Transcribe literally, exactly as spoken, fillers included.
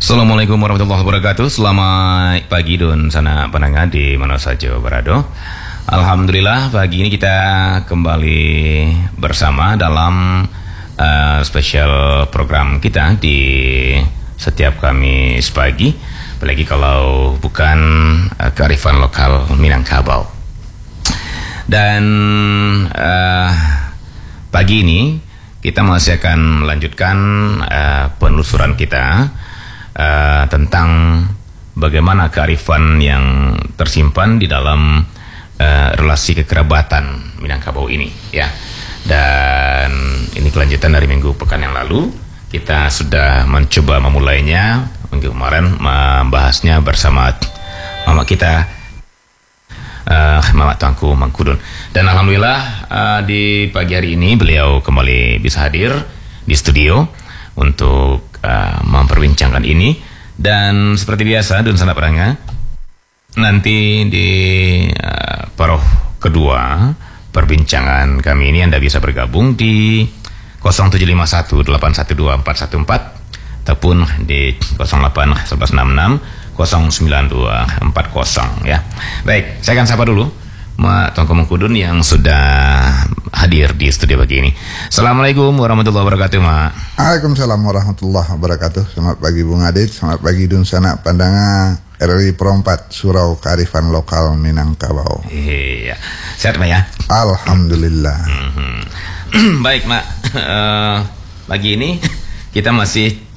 Assalamualaikum warahmatullahi wabarakatuh. Selamat pagi dun sana pendengar di mana saja berada. Alhamdulillah pagi ini kita kembali bersama dalam uh, spesial program kita di setiap Kamis pagi. Apalagi kalau bukan uh, kearifan lokal Minangkabau. Dan uh, pagi ini kita masih akan melanjutkan uh, penelusuran kita uh, tentang bagaimana kearifan yang tersimpan di dalam uh, relasi kekerabatan Minangkabau ini, ya. Dan ini kelanjutan dari minggu pekan yang lalu. Kita sudah mencoba memulainya minggu kemarin, membahasnya bersama mama kita, Uh, Mama Tuanku Mangkudun. Dan alhamdulillah uh, di pagi hari ini beliau kembali bisa hadir di studio untuk uh, memperbincangkan ini. Dan seperti biasa Dun Sanak Peranga, nanti di uh, paruh kedua perbincangan kami ini Anda bisa bergabung di nol tujuh lima satu delapan satu dua empat satu empat ataupun di nol delapan satu satu enam enam nol sembilan dua empat nol, ya. Baik, saya akan sapa dulu Mak Tuanku Mangkudun yang sudah hadir di studio pagi ini. Assalamualaikum warahmatullahi wabarakatuh, Mak. Waalaikumsalam warahmatullahi wabarakatuh. Selamat pagi Bung Adit, selamat pagi Dun Sanak Pandangan R R I Perempat Surau Kearifan Lokal Minangkabau. Iya, sehat Mak ya? Alhamdulillah. Mm-hmm. Baik Mak, uh, pagi ini kita masih